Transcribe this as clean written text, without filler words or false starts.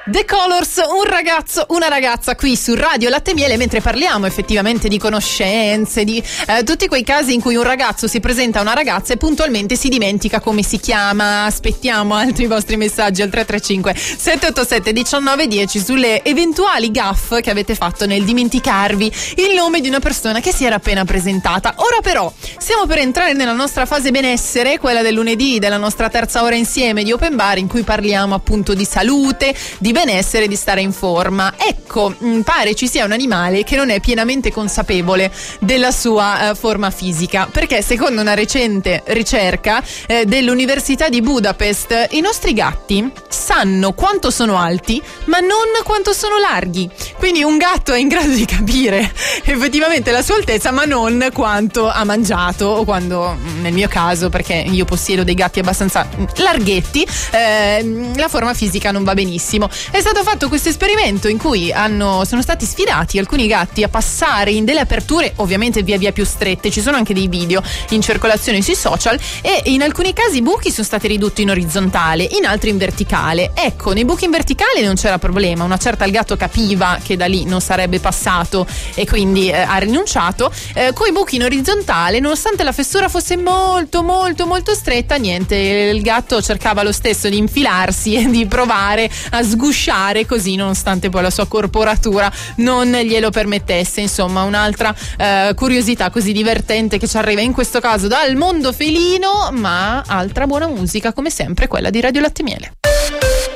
The Colors, un ragazzo, una ragazza qui su Radio Latte Miele, mentre parliamo effettivamente di conoscenze, di tutti quei casi in cui un ragazzo si presenta a una ragazza e puntualmente si dimentica come si chiama. Aspettiamo altri vostri messaggi al 335 787 1910 sulle eventuali gaffe che avete fatto nel dimenticarvi il nome di una persona che si era appena presentata. Ora però stiamo per entrare nella nostra fase benessere, quella del lunedì, della nostra terza ora insieme di Open Bar, in cui parliamo appunto di salute, di benessere, di stare in forma. Ecco, pare ci sia un animale che non è pienamente consapevole della sua forma fisica, perché secondo una recente ricerca dell'Università di Budapest, i nostri gatti sanno quanto sono alti ma non quanto sono larghi. Quindi un gatto è in grado di capire effettivamente la sua altezza ma non quanto ha mangiato, o quando, nel mio caso, perché io possiedo dei gatti abbastanza larghetti, la forma fisica non va benissimo. È stato fatto questo esperimento in cui sono stati sfidati alcuni gatti a passare in delle aperture ovviamente via via più strette. Ci sono anche dei video in circolazione sui social, e in alcuni casi i buchi sono stati ridotti in orizzontale, in altri in verticale. Ecco, nei buchi in verticale non c'era problema, una certa il gatto capiva che da lì non sarebbe passato e quindi ha rinunciato. Coi buchi in orizzontale, nonostante la fessura fosse molto molto molto stretta, niente, il gatto cercava lo stesso di infilarsi e di provare a sgusciare così, nonostante poi la sua corporatura non glielo permettesse. Insomma, un'altra curiosità così divertente che ci arriva in questo caso dal mondo felino, ma altra buona musica come sempre, quella di Radio Latte Miele.